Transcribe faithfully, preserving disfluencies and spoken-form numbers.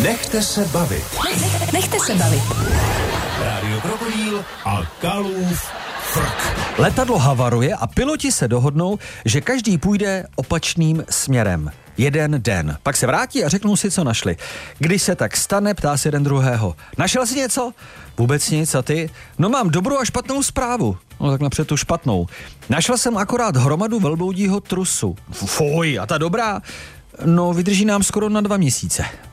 Nechte se bavit. Nech, nechte se bavit. Rádio Krokodýl a Kalův frk. Letadlo havaruje a piloti se dohodnou, že každý půjde opačným směrem. Jeden den. Pak se vrátí a řeknou si, co našli. Když se tak stane, ptá se jeden druhého. Našel jsi něco? Vůbec nic, a ty? No mám dobrou a špatnou zprávu. No tak napřed tu špatnou. Našel jsem akorát hromadu velbloudího trusu. Fuj, a ta dobrá? No vydrží nám skoro na dva měsíce.